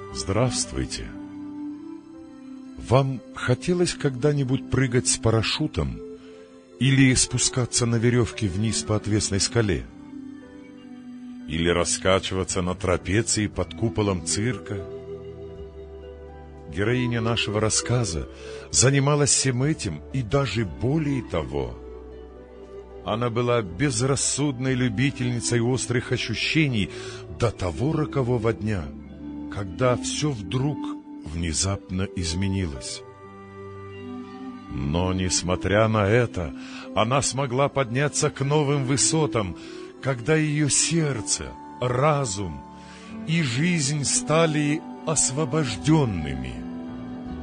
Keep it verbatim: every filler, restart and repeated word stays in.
Здравствуйте. Вам хотелось когда-нибудь прыгать с парашютом или спускаться на веревке вниз по отвесной скале? Или раскачиваться на трапеции под куполом цирка? Героиня нашего рассказа занималась всем этим и даже более того. Она была безрассудной любительницей острых ощущений до того рокового дня, когда все вдруг внезапно изменилось. Но, несмотря на это, она смогла подняться к новым высотам, когда ее сердце, разум и жизнь стали освобожденными.